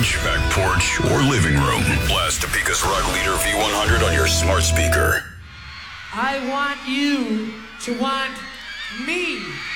couch, back porch, or living room. Blast Topeka's Rock Leader V100 on your smart speaker. I want you to want me.